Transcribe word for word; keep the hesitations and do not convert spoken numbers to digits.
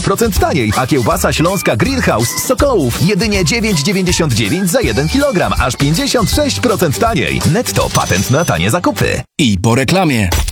procent taniej, a kiełbasa śląska Grillhouse z Sokołów jedynie dziewięć dziewięćdziesiąt dziewięć za jeden kilogram, aż pięćdziesiąt sześć procent taniej. Netto, patent na tanie zakupy. I po reklamie.